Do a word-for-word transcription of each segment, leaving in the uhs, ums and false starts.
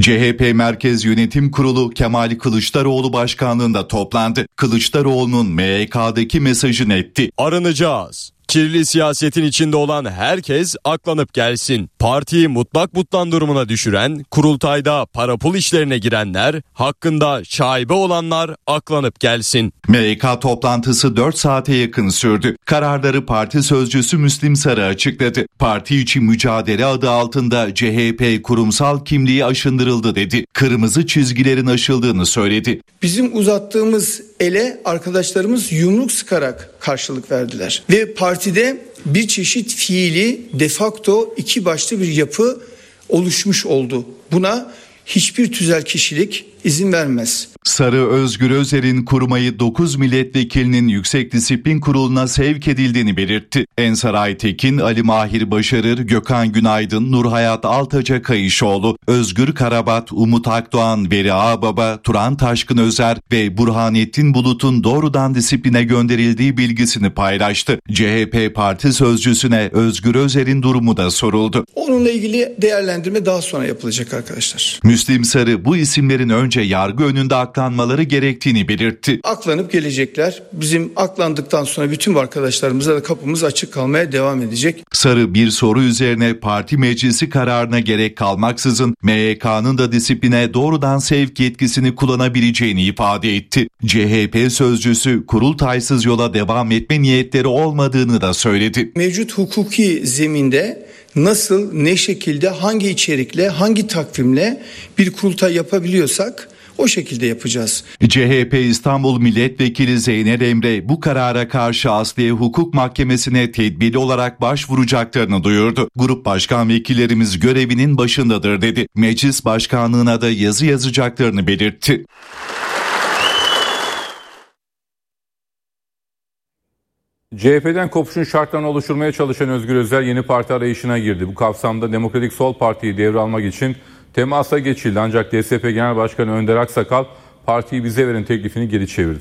C H P Merkez Yönetim Kurulu Kemal Kılıçdaroğlu başkanlığında toplandı. Kılıçdaroğlu'nun M Y K'daki mesajı netti. Arınacağız. Kirli siyasetin içinde olan herkes aklanıp gelsin. Partiyi mutlak butlan durumuna düşüren, kurultayda para pul işlerine girenler, hakkında şaibe olanlar aklanıp gelsin. M Y K toplantısı dört saate yakın sürdü. Kararları parti sözcüsü Müslim Sarı açıkladı. Parti için mücadele adı altında C H P kurumsal kimliği aşındırıldı dedi. Kırmızı çizgilerin aşıldığını söyledi. Bizim uzattığımız ele arkadaşlarımız yumruk sıkarak karşılık verdiler. Ve partide bir çeşit fiili de facto iki başlı bir yapı oluşmuş oldu. Buna hiçbir tüzel kişilik izin vermez. Sarı Özgür Özer'in kurmayı dokuz milletvekilinin Yüksek Disiplin Kurulu'na sevk edildiğini belirtti. Ensar Aytekin, Ali Mahir Başarır, Gökhan Günaydın, Nurhayat Altaca Kayışoğlu, Özgür Karabat, Umut Akdoğan, Veri Ağbaba, Turan Taşkın Özer ve Burhanettin Bulut'un doğrudan disipline gönderildiği bilgisini paylaştı. C H P Parti Sözcüsüne Özgür Özer'in durumu da soruldu. Onunla ilgili değerlendirme daha sonra yapılacak arkadaşlar. Müslim Sarı bu isimlerin önce yargı önünde aklanmaları gerektiğini belirtti. Aklanıp gelecekler. Bizim aklandıktan sonra bütün arkadaşlarımıza da kapımız açık kalmaya devam edecek. Sarı bir soru üzerine parti meclisi kararına gerek kalmaksızın M Y K'nın da disipline doğrudan sevk yetkisini kullanabileceğini ifade etti. C H P sözcüsü kurultaysız yola devam etme niyetleri olmadığını da söyledi. Mevcut hukuki zeminde nasıl, ne şekilde, hangi içerikle, hangi takvimle bir kurultay yapabiliyorsak o şekilde yapacağız. C H P İstanbul Milletvekili Zeynel Emre bu karara karşı Asliye Hukuk Mahkemesi'ne tedbirli olarak başvuracaklarını duyurdu. Grup başkan vekillerimiz görevinin başındadır dedi. Meclis başkanlığına da yazı yazacaklarını belirtti. C H P'den kopuşun şartlarını oluşturmaya çalışan Özgür Özel yeni parti arayışına girdi. Bu kapsamda Demokratik Sol Parti'yi devralmak için temasa geçildi. Ancak D S P Genel Başkanı Önder Aksakal partiyi bize verin teklifini geri çevirdi.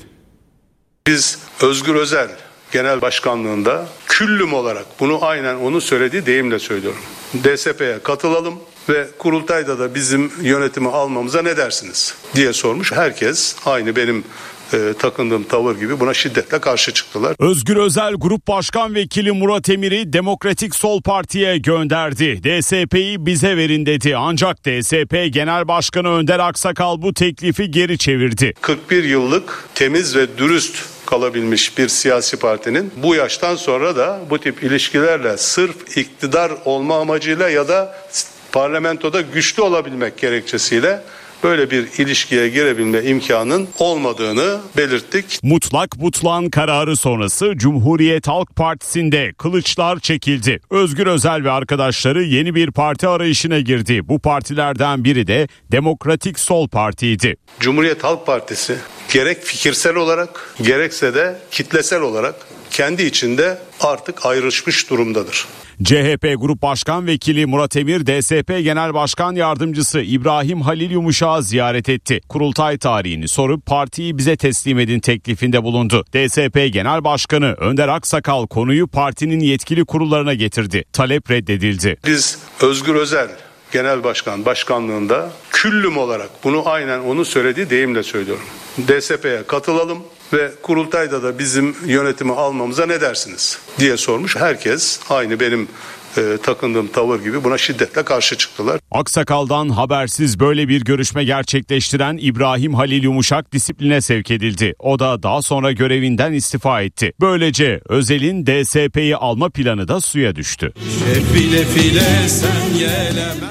Biz Özgür Özel Genel Başkanlığında küllüm olarak bunu aynen onun söylediği deyimle söylüyorum. D S P'ye katılalım ve kurultayda da bizim yönetimi almamıza ne dersiniz diye sormuş. Herkes aynı benim E, takındığım tavır gibi buna şiddetle karşı çıktılar. Özgür Özel Grup Başkan Vekili Murat Emir'i Demokratik Sol Parti'ye gönderdi. D S P'yi bize verin dedi. Ancak D S P Genel Başkanı Önder Aksakal bu teklifi geri çevirdi. kırk bir yıllık temiz ve dürüst kalabilmiş bir siyasi partinin bu yaştan sonra da bu tip ilişkilerle sırf iktidar olma amacıyla ya da parlamentoda güçlü olabilmek gerekçesiyle böyle bir ilişkiye girebilme imkanının olmadığını belirttik. Mutlak butlan kararı sonrası Cumhuriyet Halk Partisi'nde kılıçlar çekildi. Özgür Özel ve arkadaşları yeni bir parti arayışına girdi. Bu partilerden biri de Demokratik Sol Parti'ydi. Cumhuriyet Halk Partisi gerek fikirsel olarak gerekse de kitlesel olarak kendi içinde artık ayrışmış durumdadır. C H P Grup Başkan Vekili Murat Emir, D S P Genel Başkan Yardımcısı İbrahim Halil Yumuşak'ı ziyaret etti. Kurultay tarihini sorup partiyi bize teslim edin teklifinde bulundu. D S P Genel Başkanı Önder Aksakal konuyu partinin yetkili kurullarına getirdi. Talep reddedildi. Biz Özgür Özel Genel Başkan Başkanlığında küllüm olarak bunu aynen onun söylediği deyimle söylüyorum. D S P'ye katılalım ve kurultayda da bizim yönetimi almamıza ne dersiniz diye sormuş. Herkes aynı benim e, takındığım tavır gibi buna şiddetle karşı çıktılar. Aksakal'dan habersiz böyle bir görüşme gerçekleştiren İbrahim Halil Yumuşak disipline sevk edildi. O da daha sonra görevinden istifa etti. Böylece Özel'in D S P'yi alma planı da suya düştü. File file sen geleme.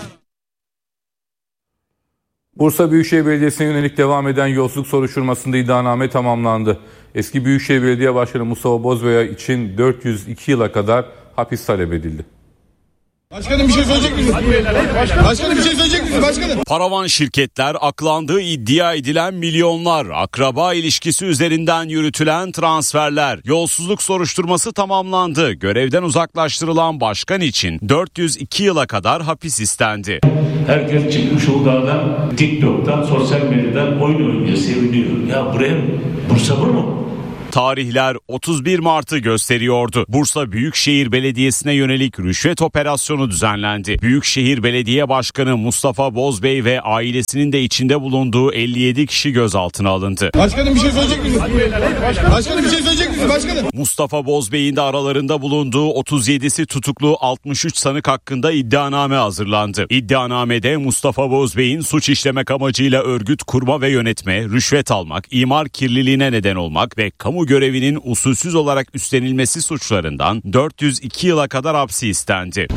Bursa Büyükşehir Belediyesi'ne yönelik devam eden yolsuzluk soruşturmasında iddianame tamamlandı. Eski Büyükşehir Belediye Başkanı Mustafa Bozbey için dört yüz iki yıla kadar hapis talep edildi. Başkanım bir şey söyleyecek misiniz? Başkanım bir şey söyleyecek misiniz? Başkanım. Paravan şirketler, aklandığı iddia edilen milyonlar, akraba ilişkisi üzerinden yürütülen transferler, yolsuzluk soruşturması tamamlandı. Görevden uzaklaştırılan başkan için dört yüz iki yıla kadar hapis istendi. Herkes çıkmış oradan, TikTok'tan, sosyal medyadan oyun oynuyor, seviniyor. Ya buraya Bursa bu mu? Tarihler otuz bir Mart'ı gösteriyordu. Bursa Büyükşehir Belediyesi'ne yönelik rüşvet operasyonu düzenlendi. Büyükşehir Belediye Başkanı Mustafa Bozbey ve ailesinin de içinde bulunduğu elli yedi kişi gözaltına alındı. Başkanım bir şey söyleyecek misiniz? Başkanım bir şey söyleyecek misiniz başkanım? Mustafa Bozbey'in de aralarında bulunduğu otuz yedisi tutuklu altmış üç sanık hakkında iddianame hazırlandı. İddianamede Mustafa Bozbey'in suç işlemek amacıyla örgüt kurma ve yönetme, rüşvet almak, imar kirliliğine neden olmak ve kamu görevinin usulsüz olarak üstlenilmesi suçlarından dört yüz iki yıla kadar hapsi istendi.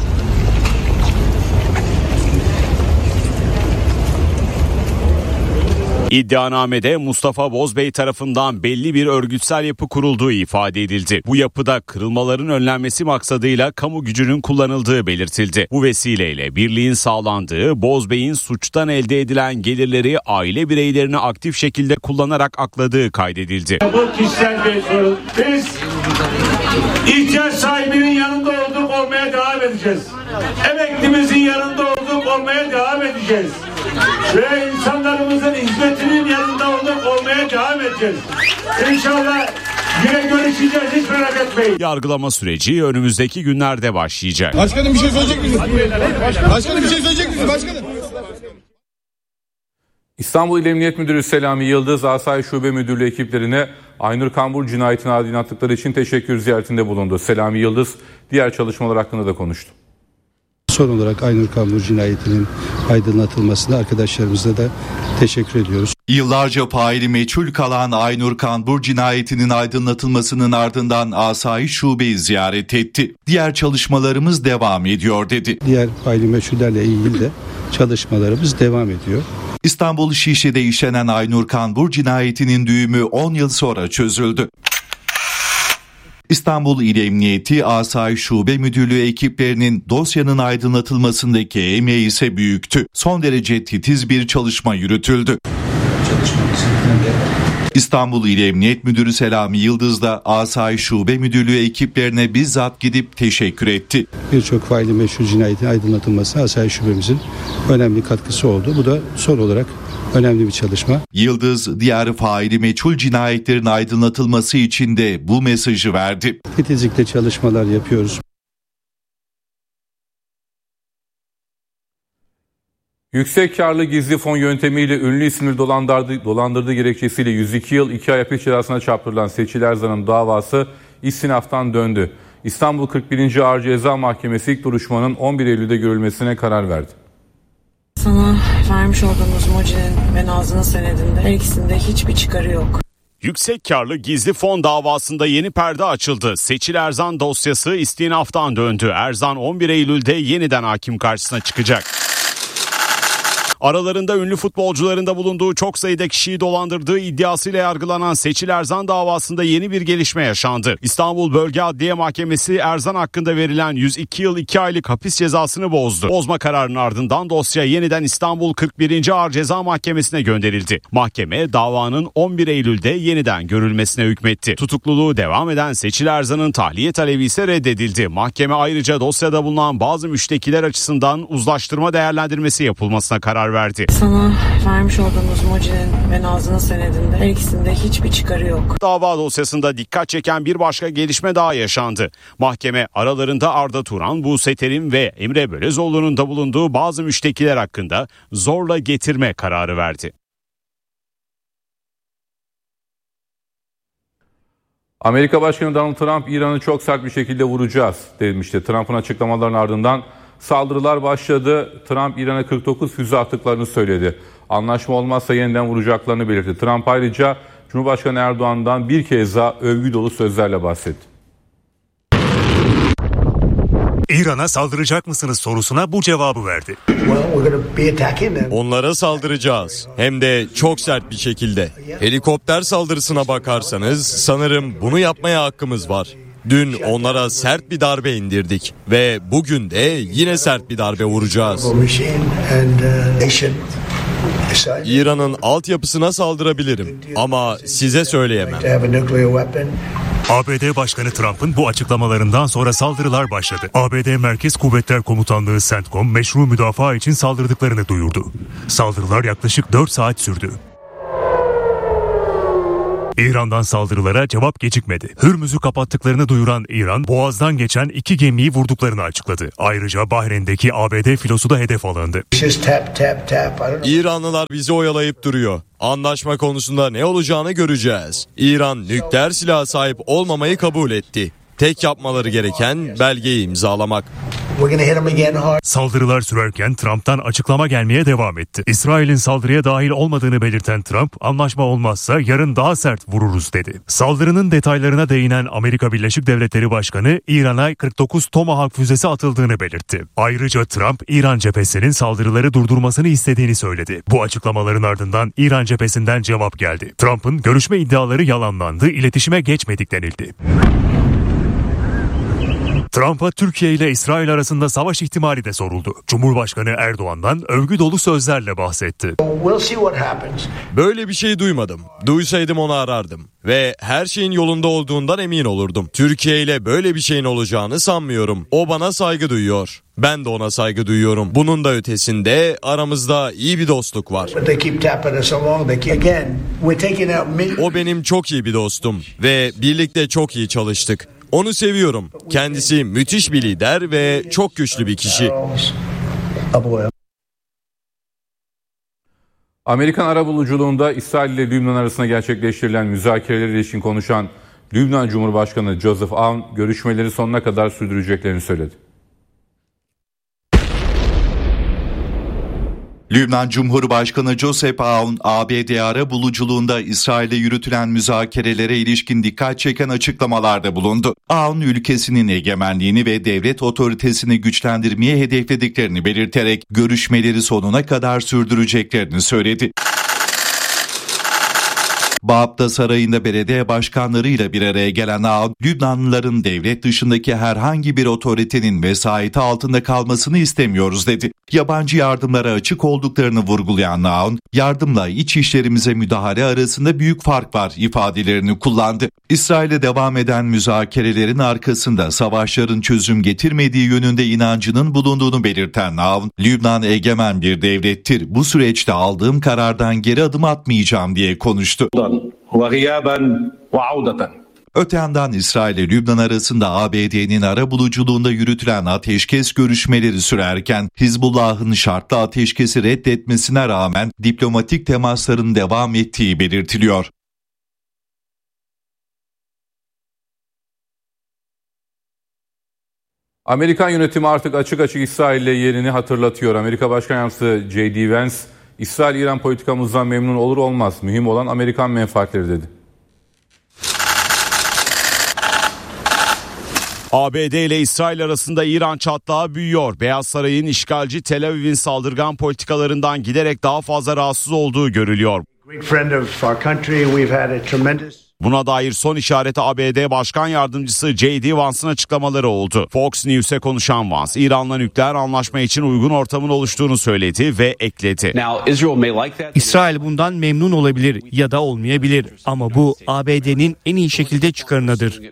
İddianamede Mustafa Bozbey tarafından belli bir örgütsel yapı kurulduğu ifade edildi. Bu yapıda kırılmaların önlenmesi maksadıyla kamu gücünün kullanıldığı belirtildi. Bu vesileyle birliğin sağlandığı, Bozbey'in suçtan elde edilen gelirleri aile bireylerini aktif şekilde kullanarak akladığı kaydedildi. Bu kişisel bir sorun. Biz ihtiyaç sahibinin yanında olduk, olmaya devam edeceğiz. Emeklimizin yanında olduk, olmaya devam edeceğiz. Ve insanlarımızın hizmetinin yanında olduk, olmaya devam edeceğiz. İnşallah yine görüşeceğiz, hiç merak etmeyin. Yargılama süreci önümüzdeki günlerde başlayacak. Başkanım bir şey söyleyecek misiniz? Başkanım bir şey söyleyecek misiniz başkanım? İstanbul İl Emniyet Müdürü Selami Yıldız, Asayiş Şube Müdürlüğü ekiplerine Aynur Kambur cinayetine aydınlattıkları için teşekkür ziyaretinde bulundu. Selami Yıldız diğer çalışmalar hakkında da konuştu. Son olarak Aynur Kambur cinayetinin aydınlatılmasına arkadaşlarımıza da teşekkür ediyoruz. Yıllarca faili meçhul kalan Aynur Kambur cinayetinin aydınlatılmasının ardından Asayiş Şube'yi ziyaret etti. Diğer çalışmalarımız devam ediyor dedi. Diğer faili meçhullerle ilgili de çalışmalarımız devam ediyor. İstanbul Şişli'de işlenen Aynur Kambur cinayetinin düğümü on yıl sonra çözüldü. İstanbul İl Emniyeti Asayiş Şube Müdürlüğü ekiplerinin dosyanın aydınlatılmasındaki emeği ise büyüktü. Son derece titiz bir çalışma yürütüldü. İstanbul İl Emniyet Müdürü Selami Yıldız da Asayiş Şube Müdürlüğü ekiplerine bizzat gidip teşekkür etti. Birçok faili meçhul cinayetin aydınlatılması Asayiş Şubemizin önemli katkısı oldu. Bu da son olarak önemli bir çalışma. Yıldız diğer faili meçhul cinayetlerin aydınlatılması için de bu mesajı verdi. Titizlikle çalışmalar yapıyoruz. Yüksek karlı gizli fon yöntemiyle ünlü isimleri dolandırdığı, dolandırdığı gerekçesiyle yüz iki yıl iki ay hapis cezasına çarptırılan Seçil Erzan'ın davası istinaftan döndü. İstanbul kırk birinci Ağır Ceza Mahkemesi ilk duruşmanın on bir Eylül'de görülmesine karar verdi. Sana vermiş olduğumuz mucizenin ve Nazlı'nın senedinde her ikisinde hiçbir çıkarı yok. Yüksek karlı gizli fon davasında yeni perde açıldı. Seçil Erzan dosyası istinaftan döndü. Erzan on bir Eylül'de yeniden hakim karşısına çıkacak. Aralarında ünlü futbolcuların da bulunduğu çok sayıda kişiyi dolandırdığı iddiasıyla yargılanan Seçil Erzan davasında yeni bir gelişme yaşandı. İstanbul Bölge Adliye Mahkemesi Erzan hakkında verilen yüz iki yıl iki aylık hapis cezasını bozdu. Bozma kararının ardından dosya yeniden İstanbul kırk birinci Ağır Ceza Mahkemesi'ne gönderildi. Mahkeme davanın on bir Eylül'de yeniden görülmesine hükmetti. Tutukluluğu devam eden Seçil Erzan'ın tahliye talebi ise reddedildi. Mahkeme ayrıca dosyada bulunan bazı müştekiler açısından uzlaştırma değerlendirmesi yapılmasına karar verdi. Sana vermiş olduğumuz mucizenin ve Nazlı'nın senedinde her ikisinde hiçbir çıkarı yok. Dava dosyasında dikkat çeken bir başka gelişme daha yaşandı. Mahkeme aralarında Arda Turan, Buse Terim ve Emre Bölezoğlu'nun da bulunduğu bazı müştekiler hakkında zorla getirme kararı verdi. Amerika Başkanı Donald Trump, İran'ı çok sert bir şekilde vuracağız demişti. Trump'ın açıklamalarının ardından saldırılar başladı. Trump İran'a kırk dokuz füze attıklarını söyledi. Anlaşma olmazsa yeniden vuracaklarını belirtti. Trump ayrıca Cumhurbaşkanı Erdoğan'dan bir kez daha övgü dolu sözlerle bahsetti. İran'a saldıracak mısınız sorusuna bu cevabı verdi. Onlara saldıracağız. Hem de çok sert bir şekilde. Helikopter saldırısına bakarsanız sanırım bunu yapmaya hakkımız var. Dün onlara sert bir darbe indirdik ve bugün de yine sert bir darbe vuracağız. İran'ın altyapısına saldırabilirim ama size söyleyemem. A B D Başkanı Trump'ın bu açıklamalarından sonra saldırılar başladı. A B D Merkez Kuvvetler Komutanlığı CENTCOM meşru müdafaa için saldırdıklarını duyurdu. Saldırılar yaklaşık dört saat sürdü. İran'dan saldırılara cevap gecikmedi. Hürmüz'ü kapattıklarını duyuran İran, Boğaz'dan geçen iki gemiyi vurduklarını açıkladı. Ayrıca Bahreyn'deki A B D filosu da hedef alındı. İranlılar bizi oyalayıp duruyor. Anlaşma konusunda ne olacağını göreceğiz. İran nükleer silah sahip olmamayı kabul etti. Tek yapmaları gereken belgeyi imzalamak. Saldırılar sürerken Trump'tan açıklama gelmeye devam etti. İsrail'in saldırıya dahil olmadığını belirten Trump, anlaşma olmazsa yarın daha sert vururuz dedi. Saldırının detaylarına değinen Amerika Birleşik Devletleri Başkanı, İran'a kırk dokuz Tomahawk füzesi atıldığını belirtti. Ayrıca Trump, İran cephesinin saldırıları durdurmasını istediğini söyledi. Bu açıklamaların ardından İran cephesinden cevap geldi. Trump'ın görüşme iddiaları yalanlandı, iletişime geçmedik denildi. Trump'a Türkiye ile İsrail arasında savaş ihtimali de soruldu. Cumhurbaşkanı Erdoğan'dan övgü dolu sözlerle bahsetti. Böyle bir şey duymadım. Duysaydım onu arardım. Ve her şeyin yolunda olduğundan emin olurdum. Türkiye ile böyle bir şeyin olacağını sanmıyorum. O bana saygı duyuyor. Ben de ona saygı duyuyorum. Bunun da ötesinde aramızda iyi bir dostluk var. O benim çok iyi bir dostum ve birlikte çok iyi çalıştık. Onu seviyorum. Kendisi müthiş bir lider ve çok güçlü bir kişi. Amerikan arabuluculuğunda İsrail ile Lübnan arasında gerçekleştirilen müzakereler ilişkin konuşan Lübnan Cumhurbaşkanı Joseph Aoun görüşmeleri sonuna kadar sürdüreceklerini söyledi. Lübnan Cumhurbaşkanı Joseph Aoun, A B D arabuluculuğunda İsrail'le yürütülen müzakerelere ilişkin dikkat çeken açıklamalarda bulundu. Aoun, ülkesinin egemenliğini ve devlet otoritesini güçlendirmeye hedeflediklerini belirterek görüşmeleri sonuna kadar sürdüreceklerini söyledi. Baabda Sarayı'nda belediye başkanlarıyla bir araya gelen Aoun, Lübnanlıların devlet dışındaki herhangi bir otoritenin vesayeti altında kalmasını istemiyoruz dedi. Yabancı yardımlara açık olduklarını vurgulayan Aoun, yardımla iç işlerimize müdahale arasında büyük fark var ifadelerini kullandı. İsrail'e devam eden müzakerelerin arkasında savaşların çözüm getirmediği yönünde inancının bulunduğunu belirten Aoun, Lübnan egemen bir devlettir. Bu süreçte aldığım karardan geri adım atmayacağım diye konuştu. Öte yandan İsrail ile Lübnan arasında A B D'nin arabuluculuğunda yürütülen ateşkes görüşmeleri sürerken Hizbullah'ın şartlı ateşkesi reddetmesine rağmen diplomatik temasların devam ettiği belirtiliyor. Amerikan yönetimi artık açık açık İsrail'le yerini hatırlatıyor. Amerika Başkan Yardımcısı J D Vance, İsrail-İran politikamızdan memnun olur olmaz. Mühim olan Amerikan menfaatleri dedi. A B D ile İsrail arasında İran çatlağı büyüyor. Beyaz Saray'ın işgalci Tel Aviv'in saldırgan politikalarından giderek daha fazla rahatsız olduğu görülüyor. Buna dair son işareti A B D Başkan Yardımcısı J D Vance'ın açıklamaları oldu. Fox News'e konuşan Vance, İran'la nükleer anlaşma için uygun ortamın oluştuğunu söyledi ve ekledi. İsrail bundan memnun olabilir ya da olmayabilir ama bu A B D'nin en iyi şekilde çıkarınadır.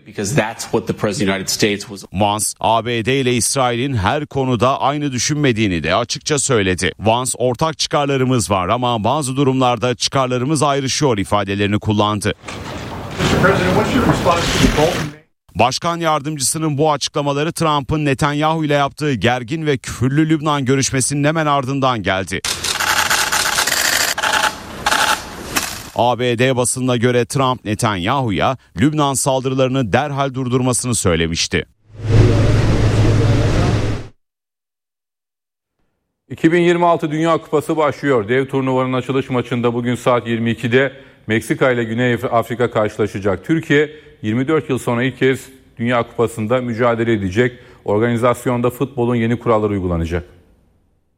Vance, A B D ile İsrail'in her konuda aynı düşünmediğini de açıkça söyledi. Vance, ortak çıkarlarımız var ama bazı durumlarda çıkarlarımız ayrışıyor ifadelerini kullandı. Başkan yardımcısının bu açıklamaları Trump'ın Netanyahu ile yaptığı gergin ve küfürlü Lübnan görüşmesinin hemen ardından geldi. A B D basınına göre Trump, Netanyahu'ya Lübnan saldırılarını derhal durdurmasını söylemişti. iki bin yirmi altı Dünya Kupası başlıyor. Dev turnuvanın açılış maçında bugün saat yirmi ikide Meksika ile Güney Afrika karşılaşacak. Türkiye yirmi dört yıl sonra ilk kez Dünya Kupası'nda mücadele edecek. Organizasyonda futbolun yeni kuralları uygulanacak.